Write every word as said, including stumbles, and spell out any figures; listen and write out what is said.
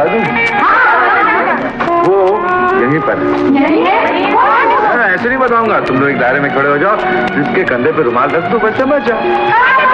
बता दूं? वो यहीं पर है। ऐसे नहीं बताऊंगा, तुम लोग एक दायरे में खड़े हो जाओ, जिसके कंधे पे रुमाल रख दो, बस समझ जाओ।